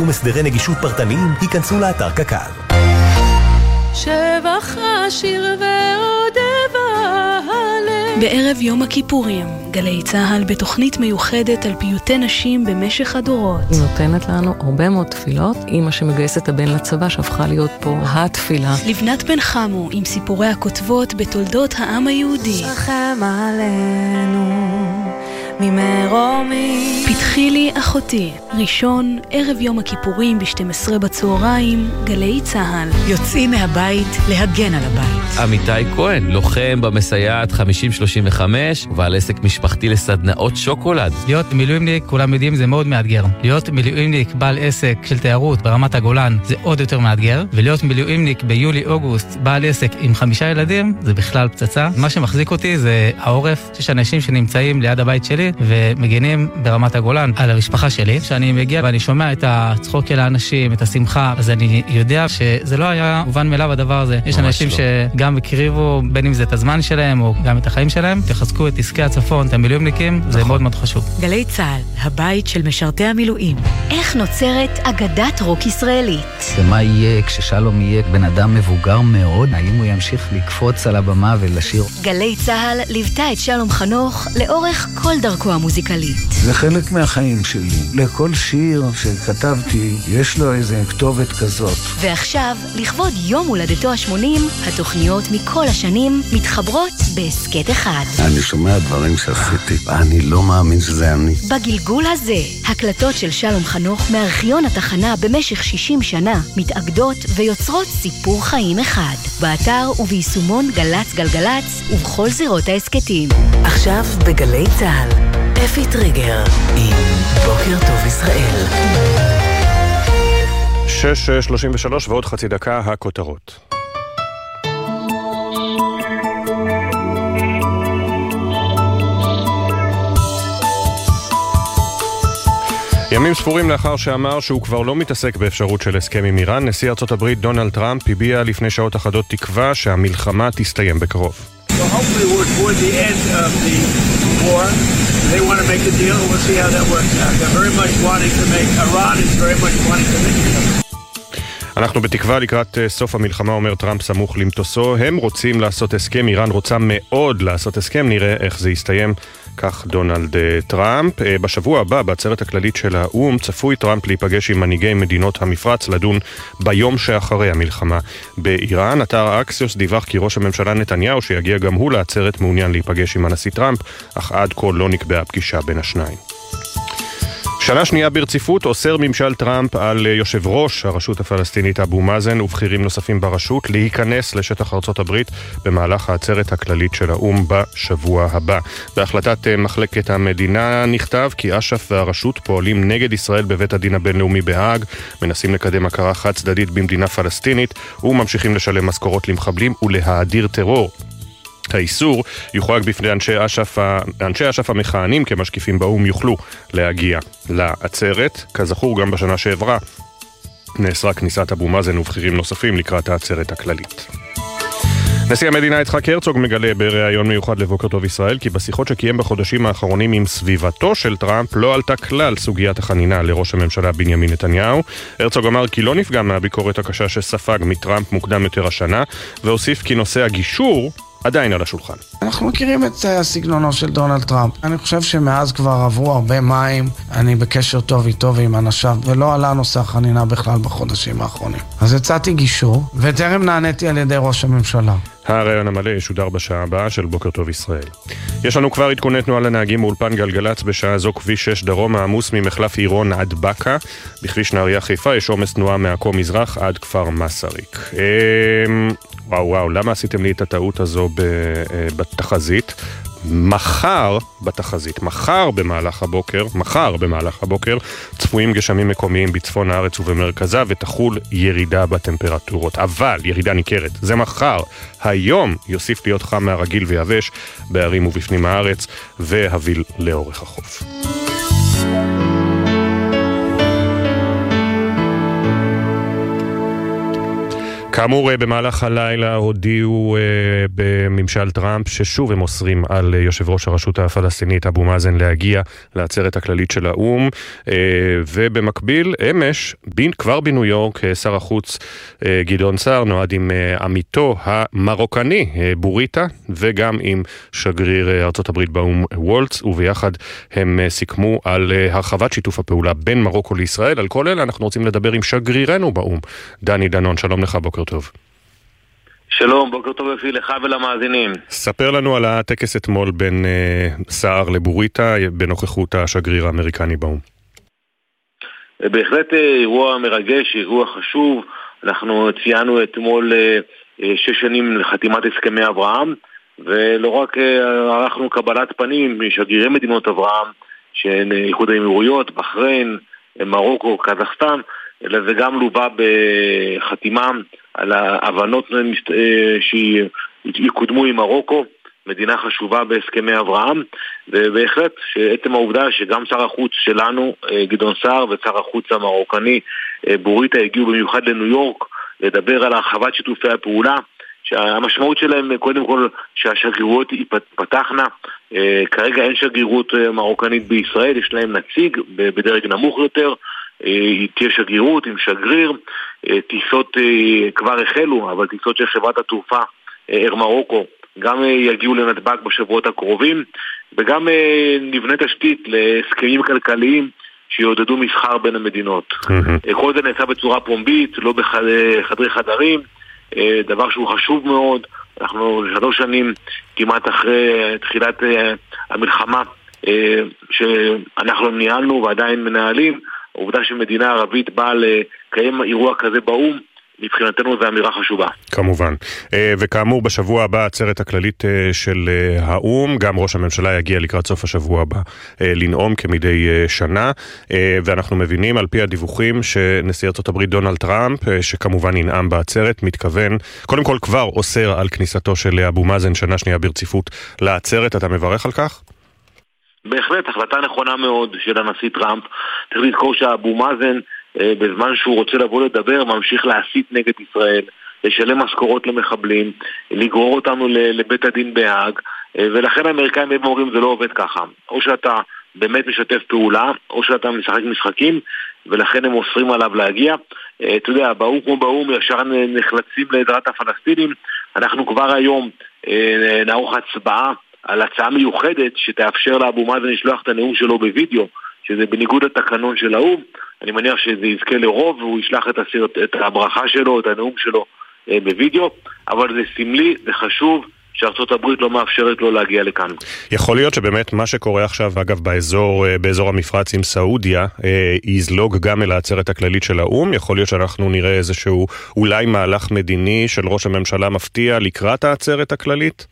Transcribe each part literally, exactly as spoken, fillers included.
לקידום הסדרי נגישות פרטניים, היכנסו לאתר קק"ל. שבח השיר ועודב הלב. בערב יום הכיפורים, גלי צהל בתוכנית מיוחדת על פיוטי נשים במשך הדורות. היא נותנת לנו הרבה מאוד תפילות, אמא שמגייסת את הבן לצבא שהפכה להיות פה התפילה. לבנת בן חמו עם סיפורי הכותבות בתולדות העם היהודי. שכם עלינו ממרומי. פתחי לי אחותי, ראשון, ערב יום הכיפורים ב-שתים עשרה בצהריים, גלי צהל. יוצאים מהבית להגן על הבית. עמיתי כהן, לוחם במסייעת חמישים שלושים וחמש, ובעל עסק משפחתי לסדנאות שוקולד. להיות מילואימניק, כולם יודעים, זה מאוד מאתגר. להיות מילואימניק בעל עסק של תיירות ברמת הגולן, זה עוד יותר מאתגר. ולהיות מילואימניק ביולי-אוגוסט, בעל עסק עם חמישה ילדים, זה בכלל פצצה. מה שמחזיק אותי זה העורף. יש אנשים שנמצאים ליד הבית שלי ומגינים ברמת הגולן על המשפחה שלי. כשאני מגיע ואני שומע את הצחוק של האנשים, את השמחה, אז אני יודע שזה לא היה מובן מאליו הדבר הזה. יש אנשים לא. שגם הקריבו, בין אם זה את הזמן שלהם או גם את החיים שלהם, תחזקו את עסקי הצפון, את המילואימניקים, זה מאוד מאוד חשוב. גלי צהל, הבית של משרתי המילואים. איך נוצרת אגדת רוק ישראלית? ומה יהיה כששלום יהיה בן אדם מבוגר מאוד? האם הוא ימשיך לקפוץ על הבמה ולשיר? גלי צהל ליוותה את שלום חנוך לאורך כל דרכו המוזיקלית. זה חלק מהחיים שלי. לכל שיר שכתבתי יש לו איזה כתובת כזאת. ועכשיו, לכבוד יום הולדתו ה-שמונים, התוכניות מכל השנים מתחברות בעסקת אחד. אני שומע דברים שעשיתי, אני לא מאמין שזה אני. בגלגול הזה, הקלטות של שלום חנוך מארכיון התחנה במשך שישים שנה מתאגדות ויוצרות סיפור חיים אחד. באתר וביישומון גלץ גלגלץ ובכל זירות העסקתים. עכשיו בגלי צהל, אפי טריגר עם בוקר טוב ישראל. שש שלושים ושלוש ועוד חצי דקה הכותרות. ימים ספורים לאחר שאמר שהוא כבר לא מתעסק באפשרות של הסכם עם איראן, נשיא ארצות הברית דונלד טראמפ הביע לפני שעות אחדות תקווה שהמלחמה תסתיים בקרוב. So hopefully we're toward the end of the war. They want to make a deal. We'll see how that works out. They're very much wanting to make, Iran is very much wanting to make a deal. אנחנו בתקווה לקראת סוף המלחמה, אומר טראמפ סמוך למטוסו. הם רוצים לעשות הסכם, איראן רוצה מאוד לעשות הסכם, נראה איך זה יסתיים, כך דונלד טראמפ. בשבוע הבא, בעצרת הכללית של האום, צפוי טראמפ להיפגש עם מנהיגי מדינות המפרץ לדון ביום שאחרי המלחמה באיראן. אתר אקסיוס דיווח כי ראש הממשלה נתניהו, שיגיע גם הוא לעצרת, מעוניין להיפגש עם הנשיא טראמפ, אך עד כה לא נקבעה פגישה בין השניים. שנה שנייה ברציפות אוסר ממשל טראמפ על יושב ראש הרשות הפלסטינית אבו מאזן ובכירים נוספים ברשות להיכנס לשטח ארצות הברית במהלך העצרת הכללית של האום בשבוע הבא. בהחלטת מחלקת המדינה נכתב כי אש"ף והרשות פועלים נגד ישראל בבית הדין הבינלאומי בהאג, מנסים לקדם הכרה חד צדדית במדינה פלסטינית וממשיכים לשלם משכורות למחבלים ולהאדיר טרור. האיסור יוחרג בפני אנשי אש"ף, אנשי אש"ף המכהנים כמשקיפים באום יוכלו להגיע לעצרת. כזכור, גם בשנה שעברה נאסרה כניסת אבו מאזן ובכירים נוספים לקראת העצרת הכללית. נשיא המדינה יצחק הרצוג מגלה בריאיון מיוחד לבוקר טוב ישראל כי בשיחות שקיים בחודשים האחרונים עם סביבתו של טראמפ לא עלתה כלל סוגיית החנינה לראש הממשלה בנימין נתניהו. הרצוג אמר כי לא נפגע מהביקורת הקשה שספג מטראמפ מוקדם יותר השנה, והוסיף כי נושא הגישור עדיין על השולחן. אנחנו מכירים את הסגנונו של דונלד טראמפ. אני חושב שמאז כבר עברו הרבה מים, אני בקשר טוב איתו ועם אנשיו, ולא עלה נושא החנינה בכלל בחודשים האחרונים. אז הצעתי גישור, וטרם נעניתי על ידי ראש הממשלה. הרעיון המלא ישודר בשעה הבאה של בוקר טוב ישראל. יש לנו כבר עדכוני תנועה לנהגים מאולפן גלגלצ בשעה זו. כביש שש דרום העמוס ממחלף עירון עד בקה. בכביש נהריה חיפה יש עומס תנועה מעכו מזרח עד כפר מסריק. וואו וואו, למה עשיתם לי את הטעות הזו בתחזית? מחר בתחזית, מחר במהלך הבוקר, מחר במהלך הבוקר, צפויים גשמים מקומיים בצפון הארץ ובמרכזה, ותחול ירידה בטמפרטורות. אבל ירידה ניכרת, זה מחר. היום יוסיף להיות חם מהרגיל ויבש בערים ובפנים הארץ, והביל לאורך החוף. כאמור, במהלך הלילה הודיעו בממשל טראמפ ששוב הם אוסרים על יושב ראש הרשות הפלסטינית אבו מאזן להגיע לעצרת הכללית של האום, ובמקביל אמש כבר בניו יורק שר החוץ גדעון סער נועד עם עמיתו המרוקני בוריטה וגם עם שגריר ארצות הברית באום וולץ, וביחד הם סיכמו על הרחבת שיתוף הפעולה בין מרוקו לישראל. על כל אלה אנחנו רוצים לדבר עם שגרירנו באום, דני דנון. שלום לך, בוקר טוב. שלום, בוקר טוב אפי לך ולמאזינים. ספר לנו על הטקס אתמול בין uh, סער לבוריטה בנוכחות השגריר האמריקני באום. בהחלט אירוע מרגש, אירוע חשוב. אנחנו ציינו אתמול uh, שש שנים לחתימת הסכמי אברהם, ולא רק uh, ערכנו קבלת פנים משגרירי מדינות אברהם, שהן איחוד האמירויות, בחריין, מרוקו, קזחסטן, אלא זה גם לובה בחתימה על ההבנות שיקודמו עם מרוקו, מדינה חשובה בהסכמי אברהם, ובהחלט שעצם העובדה שגם שר החוץ שלנו, גדעון סער, ושר החוץ המרוקני, בוריטה, הגיעו במיוחד לניו יורק, לדבר על הרחבת שיתופי הפעולה, שהמשמעות שלהם קודם כל שהשגרירות פתחנה. כרגע אין שגרירות מרוקנית בישראל, יש להם נציג בדרג נמוך יותר, תהיה שגרירות עם שגריר, טיסות כבר החלו, אבל טיסות של חברת התעופה אר מרוקו גם יגיעו לנתב"ג בשבועות הקרובים, וגם נבנה תשתית להסכמים כלכליים שיעודדו מסחר בין המדינות. כל זה נעשה בצורה פומבית, לא בחדרי חדרים, דבר שהוא חשוב מאוד. אנחנו שלוש שנים כמעט אחרי תחילת המלחמה שאנחנו ניהלנו ועדיין מנהלים, העובדה שמדינה ערבית באה לקיים אירוע כזה באום, מבחינתנו זו אמירה חשובה. כמובן. וכאמור, בשבוע הבא העצרת הכללית של האום, גם ראש הממשלה יגיע לקראת סוף השבוע הבא לנאום כמדי שנה, ואנחנו מבינים על פי הדיווחים שנשיא ארצות הברית דונלד טראמפ, שכמובן ינאם בעצרת, מתכוון, קודם כל כבר אוסר על כניסתו של אבו מאזן שנה שנייה ברציפות לעצרת. אתה מברך על כך? בהחלט, החלטה נכונה מאוד של הנשיא טראמפ. צריך לזכור שאבו מאזן, בזמן שהוא רוצה לבוא לדבר, ממשיך להסית נגד ישראל, לשלם משכורות למחבלים, לגרור אותנו לבית הדין בהאג, ולכן האמריקאים הם אומרים זה לא עובד ככה. או שאתה באמת משתף פעולה, או שאתה משחק משחקים, ולכן הם אוסרים עליו להגיע. אתה יודע, באום כמו באום ישר נחלצים לעזרת הפלסטינים. אנחנו כבר היום נערוך הצבעה על הצעה מיוחדת שתאפשר לאבו מאזן לשלוח את הנאום שלו בווידאו, שזה בניגוד לתקנון של האום. אני מניח שזה יזכה לרוב והוא ישלח את, הסרט, את הברכה שלו, את הנאום שלו אה, בווידאו, אבל זה סמלי, זה חשוב שארצות הברית לא מאפשרת לו להגיע לכאן. יכול להיות שבאמת מה שקורה עכשיו, אגב, באזור, באזור המפרץ עם סעודיה, אה, יזלוג גם אל העצרת הכללית של האום. יכול להיות שאנחנו נראה איזשהו אולי מהלך מדיני של ראש הממשלה מפתיע לקראת העצרת הכללית?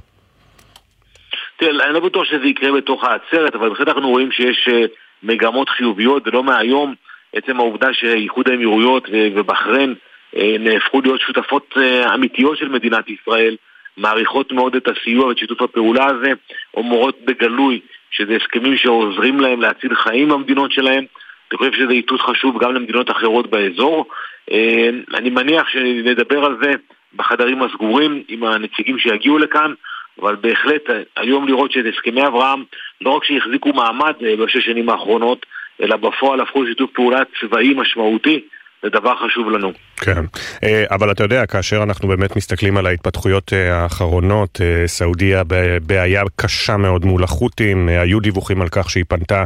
תראה, אני לא בטוח שזה יקרה בתוך העצרת, אבל בכלל אנחנו רואים שיש מגמות חיוביות, ולא מהיום. עצם העובדה שאיחוד האמירויות ובחריין נהפכו להיות שותפות אמיתיות של מדינת ישראל, מעריכות מאוד את הסיוע ואת שיתוף הפעולה הזה, אומרות בגלוי שזה הסכמים שעוזרים להם להציל חיים במדינות שלהם. אני חושב שזה איתות חשוב גם למדינות אחרות באזור. אני מניח שנדבר על זה בחדרים הסגורים עם הנציגים שיגיעו לכאן, אבל בהחלט היום לראות שאת הסכמי אברהם לא רק שהחזיקו מעמד בשש שנים האחרונות, אלא בפועל הפכו שיתוף פעולה צבאי משמעותי, זה דבר חשוב לנו. כן, אבל אתה יודע, כאשר אנחנו באמת מסתכלים על ההתפתחויות האחרונות, סעודיה בבעיה קשה מאוד מול החות'ים, היו דיווחים על כך שהיא פנתה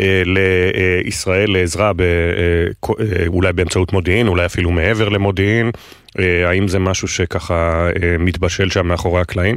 לישראל לעזרה אולי באמצעות מודיעין, אולי אפילו מעבר למודיעין. האם זה משהו שככה מתבשל שם מאחורי הקלעים?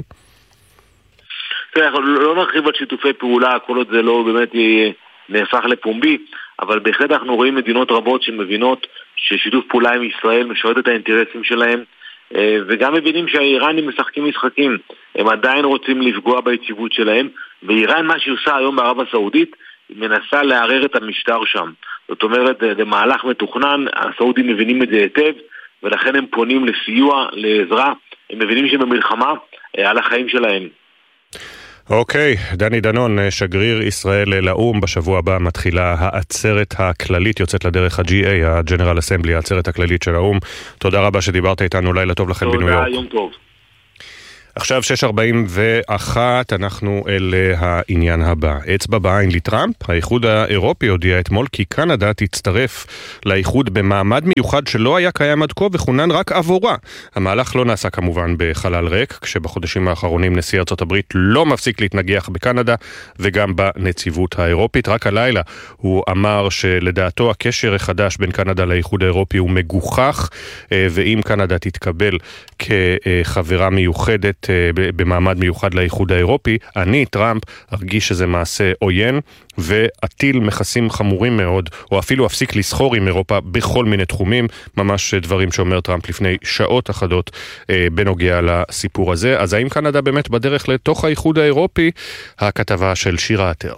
אנחנו לא נרחיב על שיתופי פעולה, כל עוד זה לא באמת נהפך לפומבי, אבל בהחלט אנחנו רואים מדינות רבות שמבינות ששיתוף פעולה עם ישראל משרת את האינטרסים שלהם, וגם מבינים שהאיראנים משחקים משחקים, הם עדיין רוצים לפגוע ביציבות שלהם, ואיראן, מה שהיא עושה היום בערב הסעודית, היא מנסה לערער את המשטר שם. זאת אומרת, זה מהלך מתוכנן, הסעודים מבינים את זה היטב, ולכן הם פונים לסיוע, לעזרה, הם מבינים שבמלחמה על החיים שלהם. אוקיי, דני דנון, שגריר ישראל לאום, בשבוע הבא מתחילה העצרת הכללית, יוצאת לדרך ה-ג'י איי, ה-General Assembly, העצרת הכללית של האום. תודה רבה שדיברת איתנו, לילה טוב לכם בניו יורק. תודה, יום טוב. עכשיו שש ארבעים ואחת, אנחנו אל העניין הבא. אצבע בעין לטראמפ, האיחוד האירופי הודיע אתמול כי קנדה תצטרף לאיחוד במעמד מיוחד שלא היה קיים עד כה וכונן רק עבורה. המהלך לא נעשה כמובן בחלל ריק, כשבחודשים האחרונים נשיא ארצות הברית לא מפסיק להתנגח בקנדה וגם בנציבות האירופית. רק הלילה הוא אמר שלדעתו הקשר החדש בין קנדה לאיחוד האירופי הוא מגוחך, ואם קנדה תתקבל כחברה מיוחדת במעמד מיוחד לאיחוד האירופי, אני, טראמפ, ארגיש שזה מעשה עוין ועטיל מכסים חמורים מאוד, או אפילו אפסיק לסחור עם אירופה בכל מיני תחומים, ממש דברים שאומר טראמפ לפני שעות אחדות אה, בנוגע לסיפור הזה. אז האם קנדה באמת בדרך לתוך האיחוד האירופי? הכתבה של שירה עטר.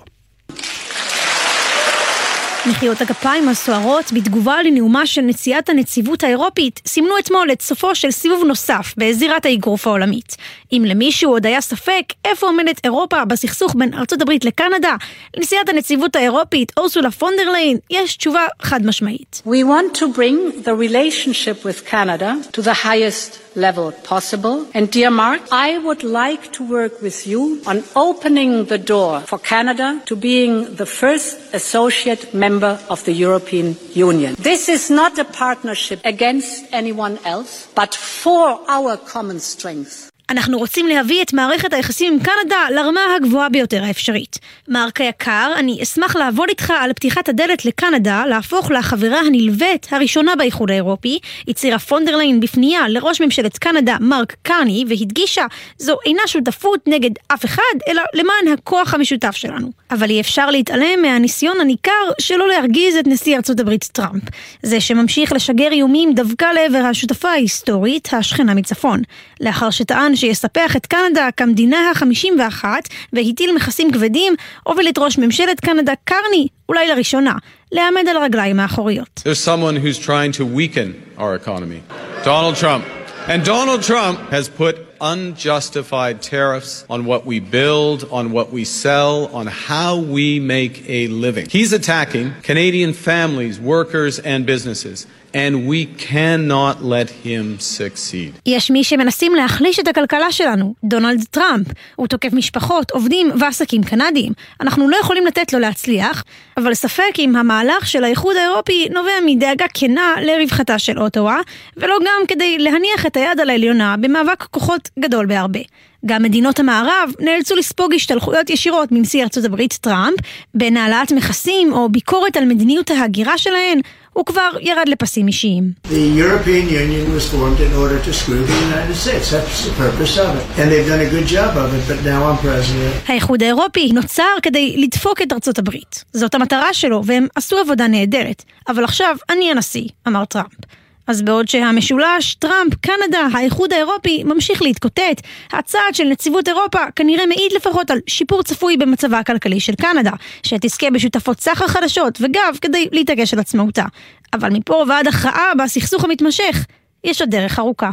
מחיאות הכפיים הסוערות בתגובה לנאומה של נשיאת הנציבות האירופית סימנו אתמול את סופו של סיבוב נוסף בזירת האגרוף העולמית. אם למישהו עוד היה ספק איפה עומדת אירופה בסכסוך בין ארצות הברית לקנדה, לנשיאת הנציבות האירופית אורסולה פון דר ליין יש תשובה חד משמעית. We want to bring the relationship with Canada to the highest level possible. And dear Mark, I would like to work with you on opening the door for Canada to being the first associate member of the European Union. This is not a partnership against anyone else, but for our common strength. אנחנו רוצים להביא את מערכת היחסים עם קנדה לרמה הגבוהה ביותר האפשרית. מרק היקר, אני אשמח לעבוד איתך על פתיחת הדלת לקנדה, להפוך לחברה הנלווית הראשונה באיחוד האירופי. הצהירה פון דר ליין בפנייה לראש ממשלת קנדה מרק קרני, והדגישה, זו אינה שותפות נגד אף אחד, אלא למען הכוח המשותף שלנו. אבל אי אפשר להתעלם מהניסיון הניכר שלא להרגיז את נשיא ארצות הברית טראמפ. זה שממשיך לשגר איומים דווקא לעבר השותפה ההיסטורית, השכנה מצפון. לאחר שטען שיספח את קנדה כמדינה ה-חמישים ואחת והטיל מכסים כבדים, הוביל את ראש ממשלת קנדה קרני, אולי לראשונה, לעמד על הרגליים האחוריות. There's someone who's trying to weaken our economy. Donald Trump. And Donald Trump has put unjustified tariffs on what we build, on what we sell, on how we make a living. He's attacking Canadian families, workers, and businesses. And we cannot let him succeed. יש מי שמנסים להחליש את הכלכלה שלנו, דונלד טראמפ. הוא תוקף משפחות, עובדים ועסקים קנדיים. אנחנו לא יכולים לתת לו להצליח, אבל ספק אם המהלך של האיחוד האירופי נובע מדאגה כנה לרווחתה של אוטווה, ולא גם כדי להניח את היד על העליונה במאבק כוחות גדול בהרבה. גם מדינות המערב נאלצו לספוג השתלחויות ישירות מנשיא ארצות הברית טראמפ, בין העלאת מכסים או ביקורת על מדיניות ההגירה שלהן, הוא כבר ירד לפסים אישיים. The European Union was formed in order to screw the United States. That's the purpose of it. And they've done a good job of it, but now I'm president. האיחוד האירופי נוצר כדי לדפוק את ארצות הברית. זאת המטרה שלו, והם עשו עבודה נהדרת. אבל עכשיו אני הנשיא, אמר טראמפ. אז בעוד שהמשולש, טראמפ, קנדה, האיחוד האירופי ממשיך להתקוטט, הצעד של נציבות אירופה כנראה מעיד לפחות על שיפור צפוי במצבה הכלכלי של קנדה, שתזכה בשותפות סחר חדשות וגב כדי להתעקש על עצמאותה. אבל מפה ועד הכרעה בסכסוך המתמשך, יש עוד דרך ארוכה.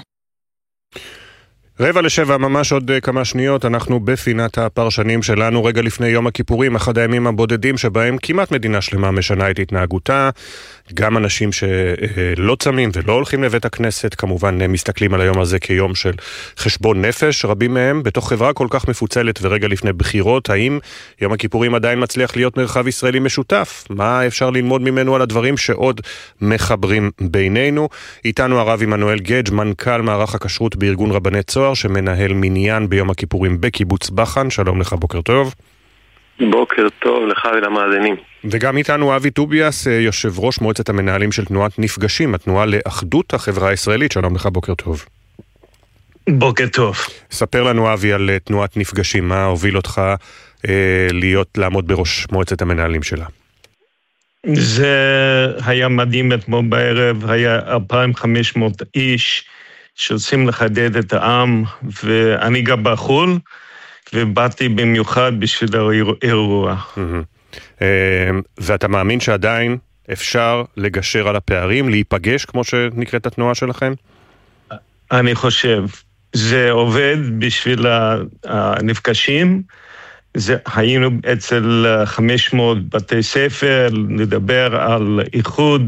רבע לשבע, ממש עוד כמה שניות, אנחנו בפינת הפרשנים שלנו רגע לפני יום הכיפורים, אחד הימים הבודדים שבהם כמעט מדינה שלמה משנה את התנהגותה, גם אנשים שלא צמים ולא הולכים לבית הכנסת, כמובן מסתכלים על היום הזה כיום של חשבון נפש, רבים מהם בתוך חברה כל כך מפוצלת ורגע לפני בחירות, האם יום הכיפורים עדיין מצליח להיות מרחב ישראלי משותף? מה אפשר ללמוד ממנו על הדברים שעוד מחברים בינינו? איתנו הרב עמנואל גדג', מנכ"ל מערך הכשרות בארגון רבני צוהר, שמנהל מניין ביום הכיפורים בקיבוץ בחן. שלום לך, בוקר טוב. בוקר טוב לך ולמאזינים. וגם איתנו אבי טוביאס, יושב ראש מועצת המנהלים של תנועת נפגשים, התנועה לאחדות החברה הישראלית. שלום לך, בוקר טוב. בוקר טוב. ספר לנו אבי על תנועת נפגשים, מה הוביל אותך אה, להיות, לעמוד בראש מועצת המנהלים שלה? זה היה מדהים אתמול בערב, היה אלפיים וחמש מאות איש שעושים לחדד את העם, ואני גם בחול, ובאתי במיוחד בשביל האירוע. ואתה מאמין שעדיין אפשר לגשר על הפערים, להיפגש כמו שנקראת התנועה שלכם? אני חושב, זה עובד בשביל הנפגשים, זה, היינו אצל חמש מאות בתי ספר, לדבר על איחוד,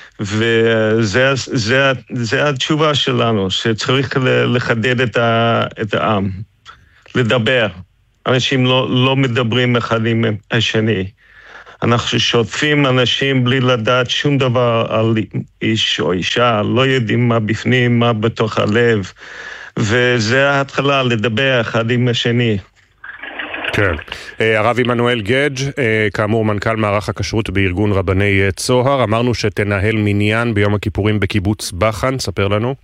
וזה זה, זה התשובה שלנו, שצריך לחדד את, ה, את העם, לדבר. אנשים לא, לא מדברים אחד עם השני. אנחנו שוטפים אנשים בלי לדעת שום דבר על איש או אישה, לא יודעים מה בפנים, מה בתוך הלב, וזה ההתחלה, לדבר אחד עם השני. כן. הרב עמנואל גדג', כאמור מנכ"ל מערך הכשרות בארגון רבני צוהר, אמרנו שתנהל מניין ביום הכיפורים בקיבוץ בחן, ספר לנו.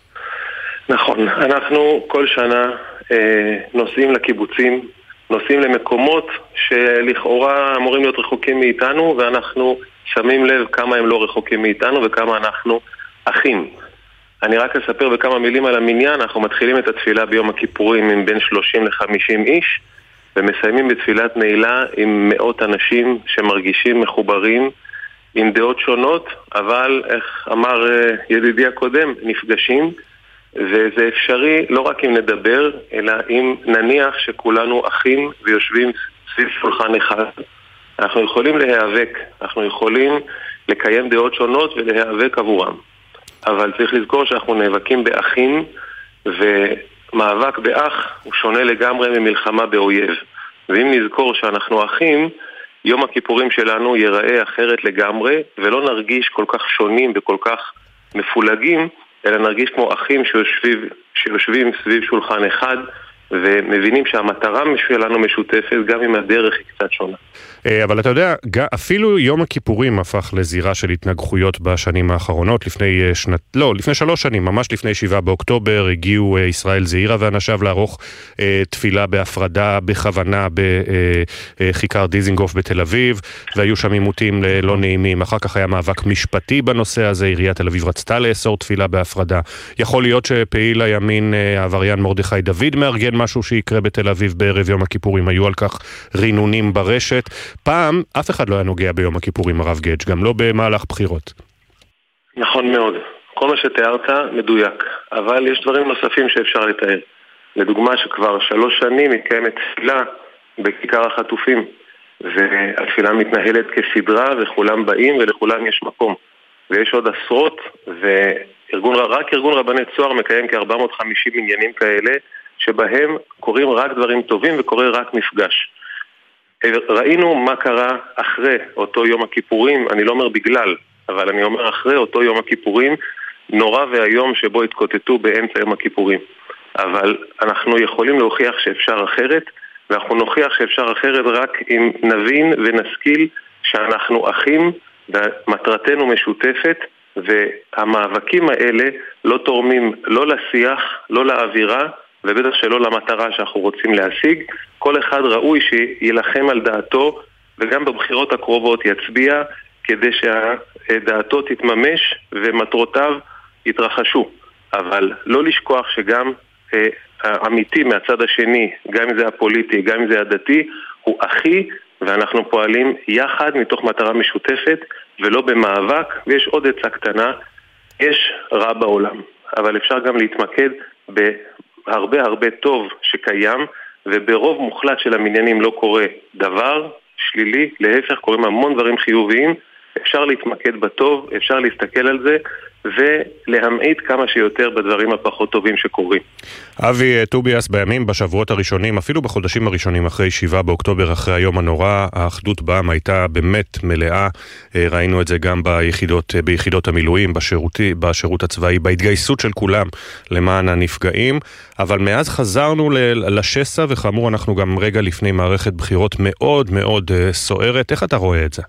נכון, אנחנו כל שנה נוסעים לקיבוצים, נוסעים למקומות שלכאורה אמורים להיות רחוקים מאיתנו, ואנחנו שמים לב כמה הם לא רחוקים מאיתנו וכמה אנחנו אחים. אני רק אספר בכמה מילים על המניין. אנחנו מתחילים את התפילה ביום הכיפורים עם בין שלושים לחמישים איש, ומסיימים בתפילת נעילה עם מאות אנשים שמרגישים מחוברים עם דעות שונות, אבל איך אמר ידידי הקודם, נפגשים, וזה אפשרי לא רק אם נדבר, אלא אם נניח שכולנו אחים ויושבים סביב שולחן אחד. אנחנו יכולים להיאבק, אנחנו יכולים לקיים דעות שונות ולהיאבק עבורם. אבל צריך לזכור שאנחנו נאבקים באחים, ומאבק באח הוא שונה לגמרי ממלחמה באויב. ואם נזכור שאנחנו אחים, יום הכיפורים שלנו ייראה אחרת לגמרי, ולא נרגיש כל כך שונים וכל כך מפולגים, אלא נרגיש כמו אחים שיושבים, שיושבים סביב שולחן אחד, ומבינים שהמטרה שלנו משותפת, גם אם הדרך היא קצת שונה. אבל אתה יודע, אפילו יום הכיפורים הפך לזירה של התנגחויות בשנים האחרונות. לפני שנת, לא, לפני שלוש שנים, ממש לפני שבעה באוקטובר, הגיעו ישראל זעירה ואנשיו לערוך תפילה בהפרדה בכוונה בכיכר דיזינגוף בתל אביב, והיו שם עימותים לא נעימים. אחר כך היה מאבק משפטי בנושא הזה, עיריית תל אביב רצתה לאסור תפילה בהפרדה. יכול להיות שפעיל הימין העבריין מרדכי דוד מארגן משהו שיקרה בתל אביב בערב יום הכיפורים. היו על כך רינונים ברשת. פעם אף אחד לא היה נוגע ביום הכיפורים, הרב גדג', גם לא במהלך בחירות. נכון מאוד. כל מה שתיארת מדויק, אבל יש דברים נוספים שאפשר לתאר. לדוגמה שכבר שלוש שנים מתקיימת תפילה בכיכר החטופים, והתפילה מתנהלת כסדרה וכולם באים ולכולם יש מקום. ויש עוד עשרות, ורק ארגון רבני צוהר מקיים כ-ארבע מאות וחמישים עניינים כאלה, שבהם קוראים רק דברים טובים וקורא רק מפגש. ראינו מה קרה אחרי אותו יום הכיפורים, אני לא אומר בגלל, אבל אני אומר אחרי אותו יום הכיפורים, נורא והיום שבו התקוטטו באמצע יום הכיפורים. אבל אנחנו יכולים להוכיח שאפשר אחרת, ואנחנו נוכיח שאפשר אחרת רק אם נבין ונשכיל שאנחנו אחים, ומטרתנו משותפת, והמאבקים האלה לא תורמים לא לשיח, לא לאווירה, ובטח שלא למטרה שאנחנו רוצים להשיג. כל אחד ראוי שילחם על דעתו, וגם בבחירות הקרובות יצביע כדי שהדעתו תתממש ומטרותיו יתרחשו. אבל לא לשכוח שגם אה, האמיתי מהצד השני, גם אם זה הפוליטי, גם אם זה הדתי, הוא אחי, ואנחנו פועלים יחד מתוך מטרה משותפת ולא במאבק. ויש עוד עצה קטנה, יש רע בעולם, אבל אפשר גם להתמקד בהרבה הרבה טוב שקיים, וברוב מוחלט של המניינים לא קורה דבר שלילי, להפך קוראים המון דברים חיוביים. אפשר להתמקד בטוב, אפשר להסתכל על זה ולהמעיט כמה שיותר בדברים הפחות טובים שקורים. אבי טוביאס, בימים, בשבועות הראשונים, אפילו בחודשים הראשונים אחרי שבעה באוקטובר, אחרי היום הנורא, האחדות בעם הייתה באמת מלאה. ראינו את זה גם ביחידות, ביחידות המילואים, בשירותי, בשירות הצבאי, בהתגייסות של כולם למען הנפגעים. אבל מאז חזרנו לשסע, וכאמור אנחנו גם רגע לפני מערכת בחירות מאוד מאוד סוערת. איך אתה רואה את זה?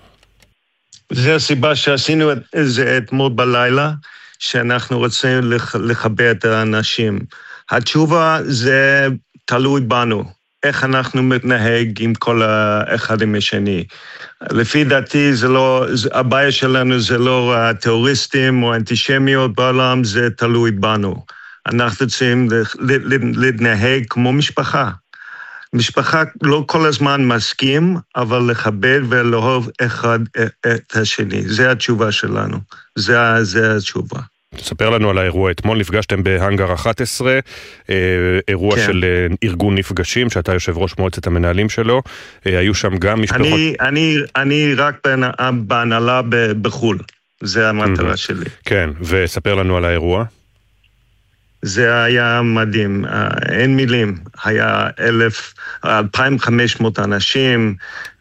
זה הסיבה שעשינו את זה אתמול בלילה, שאנחנו רוצים לחבר את האנשים. התשובה זה תלוי בנו, איך אנחנו מתנהג עם כל אחד עם השני. לפי דעתי זה לא, הבעיה שלנו זה לא הטרוריסטים או האנטישמיות בעולם, זה תלוי בנו. אנחנו צריכים להתנהג כמו משפחה. משפחה לא כל הזמן מסכים, אבל לכבד ולאהוב אחד את השני. זה התשובה שלנו. זה, זה התשובה. תספר לנו על האירוע. אתמול נפגשתם בהנגר אחת עשרה, אירוע כן. של ארגון נפגשים, שאתה יושב ראש מועצת המנהלים שלו. היו שם גם משפחות... אני, אני, אני רק בהנהלה בחול. זה המטרה mm-hmm. שלי. כן, וספר לנו על האירוע. זה היה מדהים, אין מילים, היה אלף, אלפיים וחמש מאות אנשים,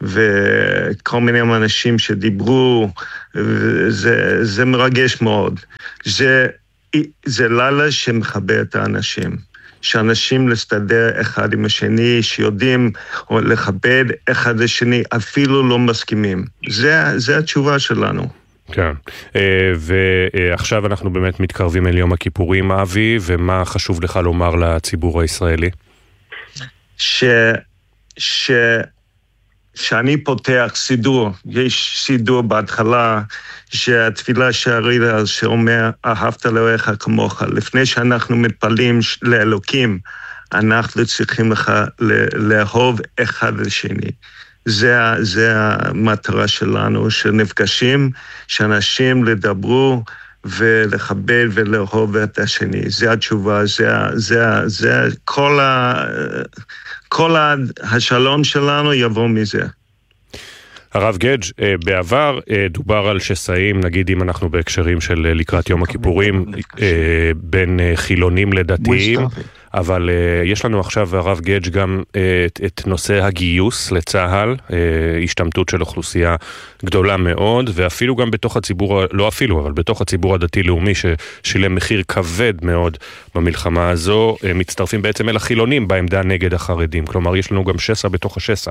וכל מיני אנשים שדיברו, וזה, זה מרגש מאוד. זה, זה לילה שמחבר את האנשים, שאנשים להסתדר אחד עם השני, שיודעים לכבד אחד השני, אפילו לא מסכימים. זה, זה התשובה שלנו. כן, ועכשיו אנחנו באמת מתקרבים אל יום הכיפורים, אבי, ומה חשוב לך לומר לציבור הישראלי? ש... ש... שאני פותח סידור, יש סידור בהתחלה, שהתפילה שהרידה שאומר, אהבת לרעך כמוך, לפני שאנחנו מתפללים לאלוקים, אנחנו צריכים לך לאהוב אחד לשני. זה, זה המטרה שלנו, שנפגשים, שאנשים לדברו ולכבד ולאהוב את השני. זה התשובה, זה, זה, זה כל, ה, כל השלום שלנו יבוא מזה. הרב גדג', בעבר דובר על שסעים, נגיד אם אנחנו בהקשרים של לקראת יום הכיפורים, בין חילונים לדתיים, אבל uh, יש לנו עכשיו, הרב גדג', גם uh, את, את נושא הגיוס לצהל, uh, השתמטות של אוכלוסייה גדולה מאוד, ואפילו גם בתוך הציבור, לא אפילו, אבל בתוך הציבור הדתי-לאומי ששילם מחיר כבד מאוד במלחמה הזו, uh, מצטרפים בעצם אל החילונים בעמדה נגד החרדים. כלומר, יש לנו גם שסע בתוך השסע.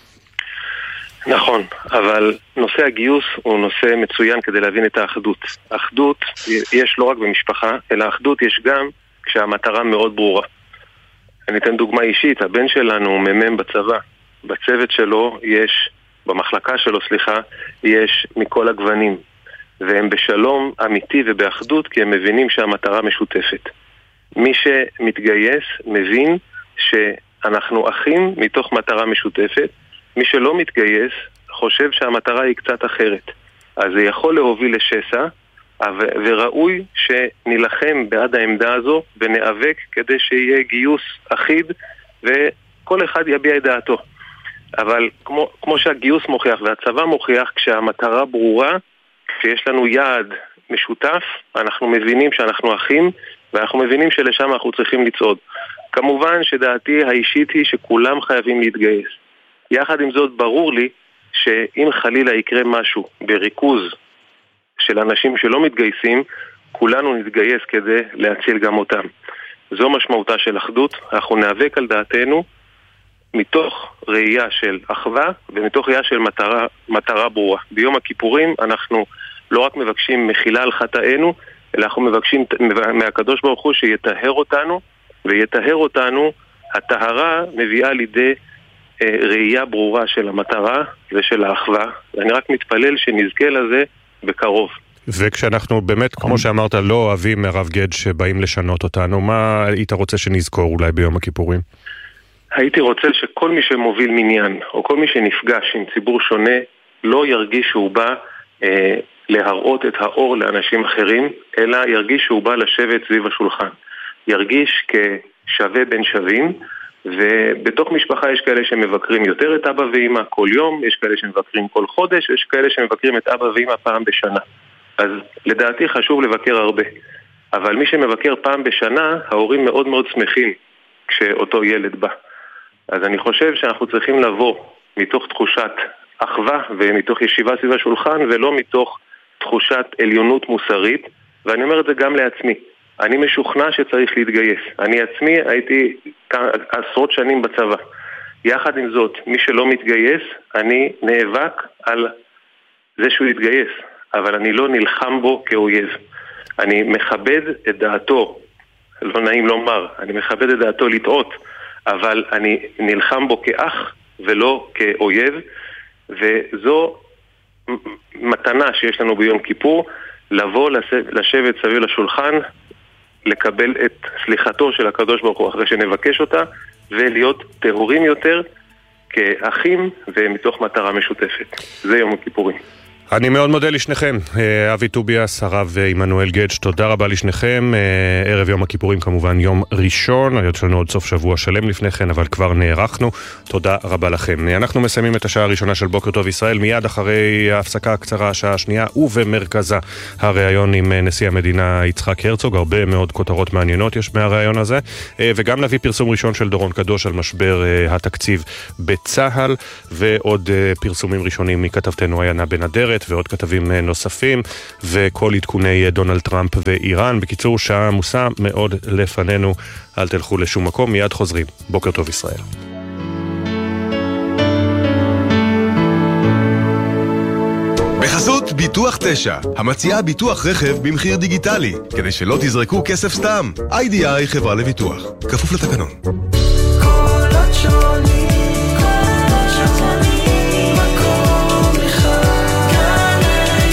נכון, אבל נושא הגיוס הוא נושא מצוין כדי להבין את האחדות. האחדות יש לא רק במשפחה, אלא האחדות יש גם כשהמטרה מאוד ברורה. אני אתן דוגמה אישית, הבן שלנו הוא ממם בצבא, בצוות שלו יש, במחלקה שלו סליחה, יש מכל הגוונים, והם בשלום אמיתי ובאחדות כי הם מבינים שהמטרה משותפת. מי שמתגייס מבין שאנחנו אחים מתוך מטרה משותפת, מי שלא מתגייס חושב שהמטרה היא קצת אחרת. אז זה יכול להוביל לשסע, וראוי שנלחם בעד העמדה הזו ונאבק כדי שיהיה גיוס אחיד וכל אחד יביע את דעתו. אבל כמו, כמו שהגיוס מוכיח והצבא מוכיח, כשהמטרה ברורה, כשיש לנו יעד משותף, אנחנו מבינים שאנחנו אחים ואנחנו מבינים שלשם אנחנו צריכים לצעוד. כמובן שדעתי האישית היא שכולם חייבים להתגייס. יחד עם זאת ברור לי שאם חלילה יקרה משהו בריכוז של אנשים שלא מתגייסים, כולנו נתגייס כדי להציל גם אותם. זו משמעותה של אחדות. אנחנו נאבק על דעתנו מתוך ראייה של אחווה ומתוך ראייה של מטרה, מטרה ברורה. ביום הכיפורים אנחנו לא רק מבקשים מחילה על חטאינו, אלא אנחנו מבקשים מהקדוש ברוך הוא שיטהר אותנו, ויטהר אותנו, הטהרה מביאה לידי אה, ראייה ברורה של המטרה ושל האחווה. ואני רק מתפלל שנזכה לזה בקרוב. וכשאנחנו באמת, כמו שאמרת, לא אוהבים הרב גדג' שבאים לשנות אותנו, מה היית רוצה שנזכור אולי ביום הכיפורים? הייתי רוצה שכל מי שמוביל מניין, או כל מי שנפגש עם ציבור שונה, לא ירגיש שהוא בא אה, להראות את האור לאנשים אחרים, אלא ירגיש שהוא בא לשבת סביב השולחן. ירגיש כשווה בין שווים, ובתוך משפחה יש כאלה שמבקרים יותר את אבא ואמא כל יום, יש כאלה שמבקרים כל חודש, יש כאלה שמבקרים את אבא ואמא פעם בשנה. אז לדעתי חשוב לבקר הרבה. אבל מי שמבקר פעם בשנה, ההורים מאוד מאוד שמחים כשאותו ילד בא. אז אני חושב שאנחנו צריכים לבוא מתוך תחושת אחווה ומתוך ישיבה סביב השולחן, ולא מתוך תחושת עליונות מוסרית, ואני אומר את זה גם לעצמי. אני משוכנע שצריך להתגייס. אני עצמי הייתי עשרות שנים בצבא. יחד עם זאת, מי שלא מתגייס, אני נאבק על זה שהוא יתגייס, אבל אני לא נלחם בו כאויב. אני מכבד את דעתו, לא נעים לומר, אני מכבד את דעתו לטעות, אבל אני נלחם בו כאח ולא כאויב, וזו מתנה שיש לנו ביום כיפור, לבוא לשבת סביב לשולחן, לקבל את סליחתו של הקדוש ברוך הוא אחרי שנבקש אותה, ולהיות טהורים יותר כאחים ומתוך מטרה משותפת. זה יום הכיפורים. אני מאוד מודה לשניכם, אבי טוביאס, הרב עמנואל גדש, תודה רבה לשניכם. ערב יום הכיפורים כמובן יום ראשון, יש לנו עוד סוף שבוע שלם לפני כן, אבל כבר נערכנו. תודה רבה לכם. אנחנו מסיימים את השעה הראשונה של בוקר טוב ישראל, מיד אחרי ההפסקה הקצרה, השעה השנייה, ובמרכזה הראיון עם נשיא המדינה יצחק הרצוג. הרבה מאוד כותרות מעניינות יש מהראיון הזה, וגם נביא פרסום ראשון של דורון קדוש על משבר התקציב בצהל, ועוד פרסומים ראשונים מכתבתנו עיינה בן אדרת, ועוד כתבים נוספים, וכל עדכוני דונלד טראמפ ואיראן. בקיצור, שעה עמוסה מאוד לפנינו, אל תלכו לשום מקום, מיד חוזרים. בוקר טוב ישראל. בחסות ביטוח תשע, המציעה ביטוח רכב במחיר דיגיטלי, כדי שלא תזרקו כסף סתם. איי די איי חברה לביטוח, כפוף לתקנון. קולות שונים, קולות שונים, מקום אחד, גלי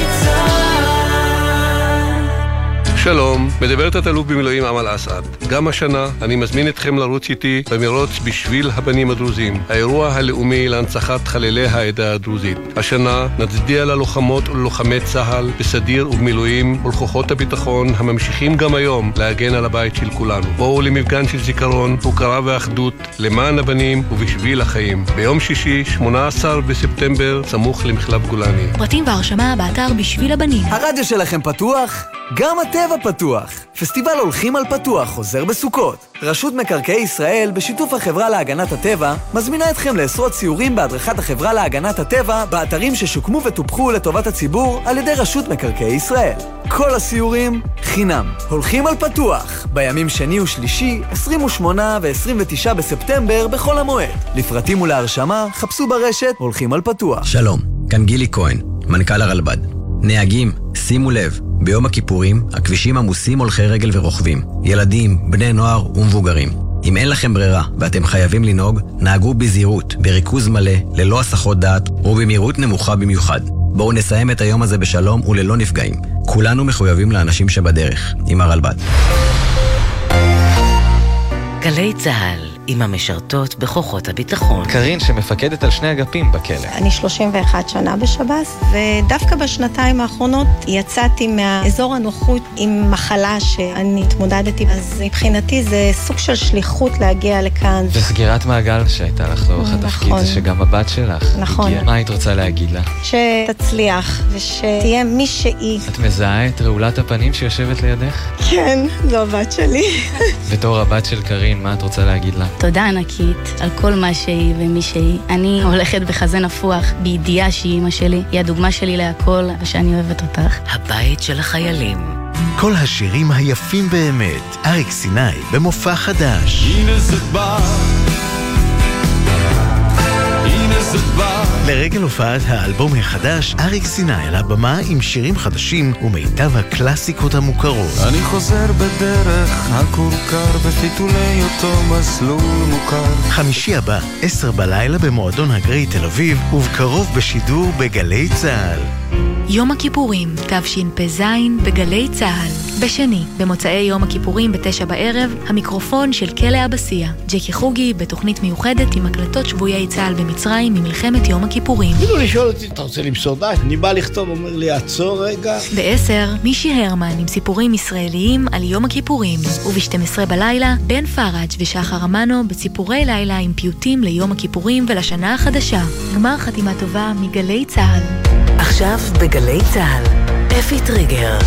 צהל. שלום, מדבר תת-אלוף במילואים אמל אסעד. גם השנה אני מזמין אתכם לרוץ איתי במרוץ בשביל הבנים הדרוזים, האירוע הלאומי להנצחת חללי העדה הדרוזית. השנה נצדיע ללוחמות וללוחמי צהל בסדיר ובמילואים ולכוחות הביטחון הממשיכים גם היום להגן על הבית של כולנו. בואו למפגן של זיכרון, הוקרה ואחדות למען הבנים ובשביל החיים. ביום שישי, שמונה עשר בספטמבר, סמוך למחלף גולני. פרטים והרשמה באתר בשביל הבנים. הרדיו שלכם פתוח? גם הטבע פתוח. פסטיבל הולכים על פתוח חוזר בסוכות. רשות מקרקעי ישראל בשיתוף החברה להגנת הטבע מזמינה אתכם לעשרות סיורים בהדרכת החברה להגנת הטבע באתרים ששוקמו וטופחו לטובת הציבור על ידי רשות מקרקעי ישראל. כל הסיורים חינם. הולכים על פתוח בימים שני ושלישי, עשרים ושמונה ו-עשרים ותשעה בספטמבר בכל המועד. לפרטים ולהרשמה חפשו ברשת הולכים על פתוח. שלום, כאן גילי כהן, מנכ"ל הרלב"ד. נהגים, שימו לב, ביום הכיפורים הכבישים עמוסים הולכי רגל ורוכבים, ילדים, בני נוער ומבוגרים. אם אין לכם ברירה ואתם חייבים לנהוג, נהגו בזהירות, בריכוז מלא, ללא הסחות דעת ובמהירות נמוכה במיוחד. בואו נסיים את היום הזה בשלום וללא נפגעים. כולנו מחויבים לאנשים שבדרך, עם הרלב"ד. גלי צהל עם המשרתות בכוחות הביטחון. קרין שמפקדת על שני אגפים בכלא. אני שלושים ואחת שנה בשב"ס, ודווקא בשנתיים האחרונות יצאתי מהאזור הנוחות עם מחלה שאני התמודדתי, אז מבחינתי זה סוג של שליחות להגיע לכאן. וסגירת מעגל שהייתה לך לאורך התפקיד, זה שגם הבת שלך נכון. הגיעה. מה היית רוצה להגיד לה? שתצליח ושתהיה מי שהיא. את מזהה את רעולת הפנים שיושבת לידך? כן, זו הבת שלי. בתור הבת של קרין, מה את רוצה להגיד לה? תודה ענקית על כל מה שהיא ומי שהיא. אני הולכת בחזה נפוח בידיעה שהיא אמא שלי. היא הדוגמה שלי להכל ושאני אוהבת אותך. הבית של החיילים. כל השירים היפים באמת. אריק סיני במופע חדש. הנה זאת בא, הנה זאת בא. לרגל הופעת האלבום החדש, אריק סיני על הבמה עם שירים חדשים ומיטב הקלאסיקות המוכרות. אני חוזר בדרך הכורכר בפיתולי אותו מסלול מוכר. חמישי הבא, עשר בלילה במועדון הגרי תל אביב, ובקרוב בשידור בגלי צהל. יום הכיפורים, תשפ"ז בגלי צהל. בשני, במוצאי יום הכיפורים בתשע בערב, המיקרופון של כלא אבסיה. ג'קי חוגי בתוכנית מיוחדת עם הקלטות שבויי צהל במצרים ממלחמת יום הכיפורים. כאילו לשאול אותי, אתה רוצה למסור דש? אני בא לכתוב, אומר לי, עצור רגע. בעשר, מישי הרמן עם סיפורים ישראליים על יום הכיפורים. וב-שתים עשרה בלילה, בן פראג' ושחר אמנו בציפורי לילה עם פיוטים ליום הכיפורים ולשנה החדשה. גמר חתימה טובה מגלי צהל. עכשיו בגלי צהל, אפי טריגר.